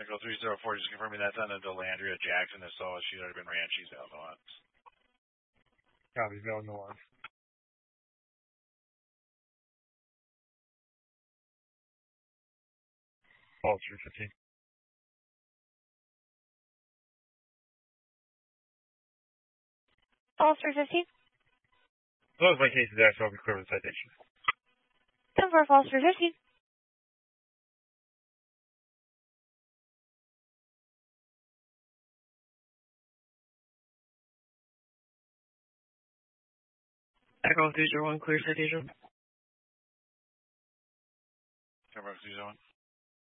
Echo 304, just confirming that's on the Delandria Jackson. If so, she's already been ran. She's out on. Copy, no one. False 315. False 315. As long as my case is there, so I'll be clear with the citation. 10-4, false 315. Echo 301, clear citation. 10-4, 301.